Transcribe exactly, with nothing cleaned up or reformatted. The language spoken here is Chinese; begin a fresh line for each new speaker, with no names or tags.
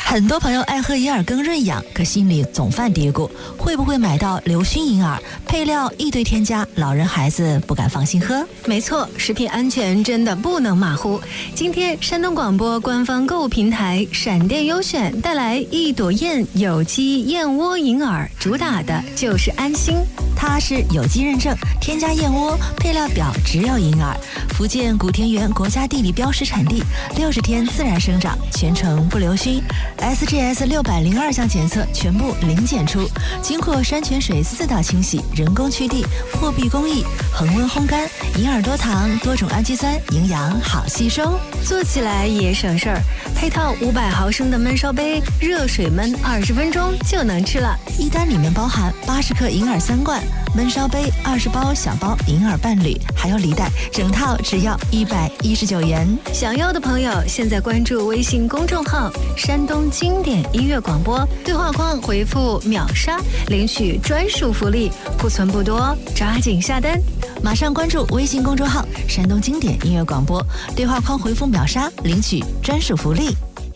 很多朋友爱喝银耳羹润养，可心里总犯嘀咕，会不会买到流熏银耳？配料一堆添加，老人孩子不敢放心喝。
没错，食品安全真的不能马虎。今天山东广播官方购物平台闪电优选带来一朵燕有机燕窝银耳，主打的就是安心。
它是有机认证，添加燕窝，配料表只有银耳，福建古田园国家地理标识产地，六十天自然生长，全程不流熏。S G S 六百零二项检测全部零检出，经过山泉水四道清洗，人工去蒂，破壁工艺，恒温烘干，银耳多糖，多种氨基酸，营养好吸收，
做起来也省事儿。配套五百毫升的焖烧杯，热水焖二十分钟就能吃了。
一单里面包含八十克银耳三罐，焖烧杯二十包小包银耳伴侣，还有礼袋，整套只要一百一十九元。
想要的朋友现在关注微信公众号山东经典音乐广播，对话框回复秒杀领取专属福利，库存不多，抓紧下单。
马上关注微信公众号山东经典音乐广播，对话框回复秒杀领取专属福利。